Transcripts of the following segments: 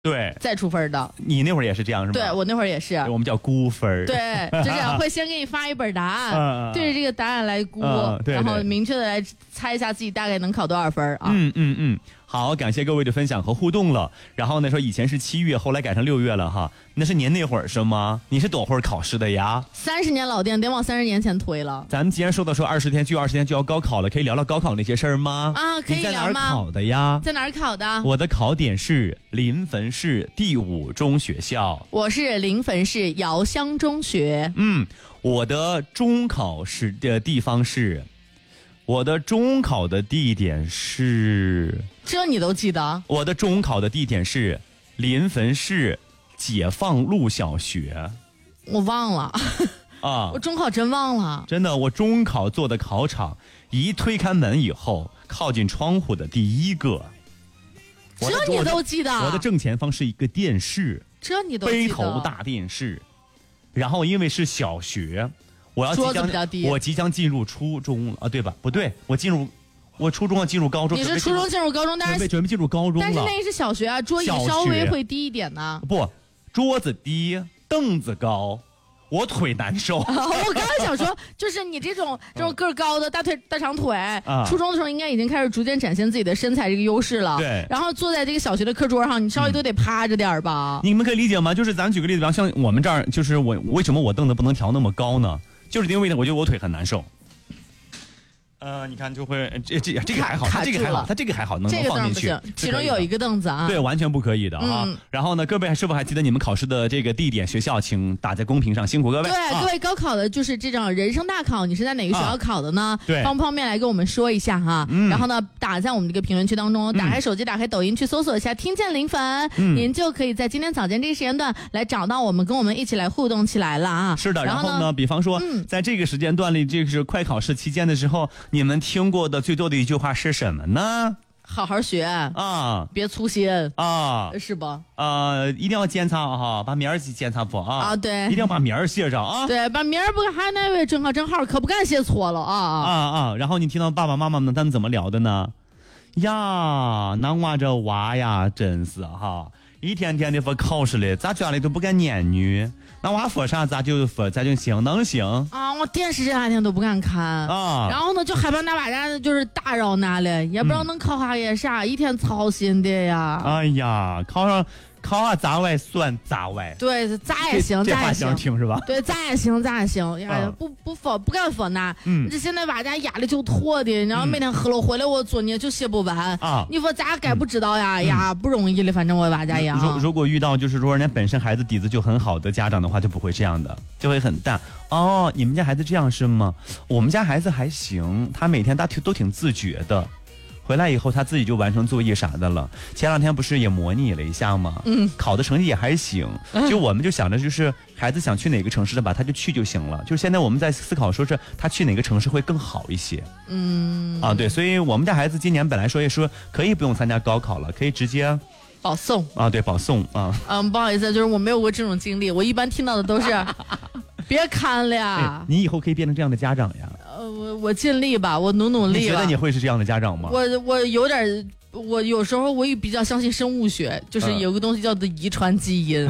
对， 再出分的。 你那会儿也是这样是吗？ 对，我那会儿也是。 我们叫估分。 对，就这样，会先给你发一本答案，对着这个答案来估， 对， 然后明确的来猜一下自己大概能考多少分啊。 好，感谢各位的分享和互动了。然后呢，说以前是7月，后来改成6月了哈，那是您那会儿是吗？你是多会儿考试的呀 ？30年老店得往30年前推了。 咱们既然说到20天就20天就要高考了，可以聊聊高考那些事儿吗？ 啊，可以聊吗？ 你在哪儿考的呀？ 在哪儿考的？ 我的考点是临汾市第5中学校。 我是临汾市遥湘中学。 我的中考是的地方是。我的中考的地点是， 这你都记得？ 我的中考的地点是临汾市解放路小学。 我忘了啊，我中考真忘了。 真的，我中考坐的考场，一推开门以后，靠近窗户的第一个。 这你都记得？ 我的正前方是一个电视， 这你都记得？ 背头大电视。然后因为是小学。我即将进入初中了啊，对吧？不对，我初中要进入高中。 你是初中进入高中，但是准备进入高中了。 但是那是小学啊，桌椅稍微会低一点呢。 不，桌子低，凳子高，我腿难受。 我刚才想说，就是你这种个儿高的大长腿，初中的时候应该已经开始逐渐展现自己的身材这个优势了。 对。 然后坐在这个小学的课桌上，你稍微都得趴着点吧。 你们可以理解吗？就是咱举个例子，像我们这儿，就是我为什么我凳子不能调那么高呢？就是因为我觉得我腿很难受，你看就会这个还好，他这个还好，能放进去。 其中有一个凳子啊， 对，完全不可以的啊。然后呢，各位是否还记得你们考试的这个地点学校？请打在公屏上，辛苦各位。 对，各位高考的就是这种人生大考，你是在哪个学校考的呢？ 对， 方不方便来跟我们说一下哈？然后呢，打在我们这个评论区当中，打开手机，打开抖音去搜索一下"听见临汾"，您就可以在今天早间这个时间段来找到我们，跟我们一起来互动起来了啊。 是的，然后呢，比方说在这个时间段里，这个是快考试期间的时候，你们听过的最多的一句话是什么呢？ 好好学啊， 别粗心啊， 是不？ 一定要检查哈，把名儿检查不啊？ 对， 一定要把名儿写上啊。 对，把名儿不还那位正好可不敢写错了啊。 然后你听到爸爸妈妈们他们怎么聊的呢？呀，那娃这娃呀，真是哈，一天天的说考试了，咋家里都不敢念女？那娃说啥咋就行，能行啊？我电视这2天都不敢看啊，然后呢就害怕那娃家就是打扰那了，也不知道能考下也啥，一天操心的呀。 哎呀，考上咋外算咋外， 对，咋也行， 这话想听是吧？ 对，咋也行呀，不敢说那，这现在娃家压力就脱的，然后每天喝了回来我作业就写不完啊。你说咋该不知道呀？不容易了，反正我娃家也。 如果遇到就是说人家本身孩子底子就很好的家长的话，就不会这样的，就会很淡。哦，你们家孩子这样是吗？我们家孩子还行，他每天都挺自觉的。回来以后他自己就完成作业啥的了。前2天不是也模拟了一下吗？考的成绩也还行。就我们就想着就是孩子想去哪个城市的吧，他就去就行了。就是现在我们在思考说是他去哪个城市会更好一些。对，所以我们家孩子今年本来说也说可以不用参加高考了，可以直接保送啊，对，保送啊。 不好意思，就是我没有过这种经历，我一般听到的都是别看了呀。 你以后可以变成这样的家长呀。 我尽力吧，我努力吧。 你觉得你会是这样的家长吗？ 我有点，我有时候我也比较相信生物学，就是有个东西叫做遗传基因。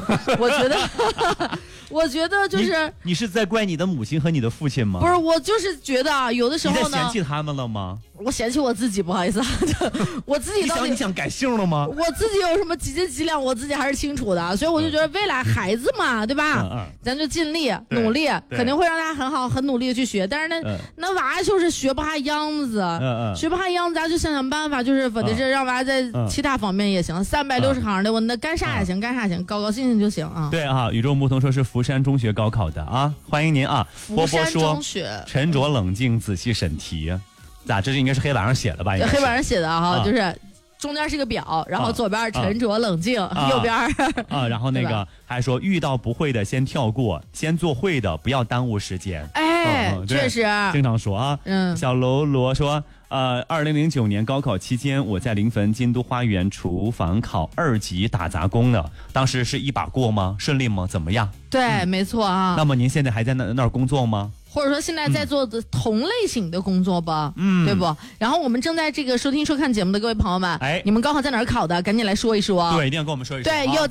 我觉得就是你是在怪你的母亲和你的父亲吗？ 不是，我就是觉得啊，有的时候呢， 你在嫌弃他们了吗？ 我嫌弃我自己，不好意思，我自己你想改姓了吗？ 我自己有什么几斤几两，我自己还是清楚的，所以我就觉得未来孩子嘛，对吧？咱就尽力努力，肯定会让他很好很努力的去学。但是那娃就是学不下样子，学不下样子，咱就想办法，就是或者是让娃在其他方面也行，360行的，我那干啥也行，干啥行，高高兴兴就行啊。 对啊，宇宙牧童说是福山中学高考的啊，欢迎您啊。 福山中学， 沉着冷静，仔细审题。咋？这应该是黑板上写的吧？ 黑板上写的哈，就是中间是个表，然后左边沉着冷静，右边然后那个还说遇到不会的先跳过，先做会的，不要耽误时间。 哎， 对，确实经常说啊。小楼罗说，2009年高考期间，我在临汾京都花园厨房考2级打杂工呢。当时是一把过吗？顺利吗？怎么样？ 对，没错啊。 那么您现在还在那儿工作吗？ 或者说现在在做的同类型的工作吧，对不？然后我们正在这个收听收看节目的各位朋友们，你们高考在哪儿考的？赶紧来说一说。 对，一定要跟我们说一说。 对，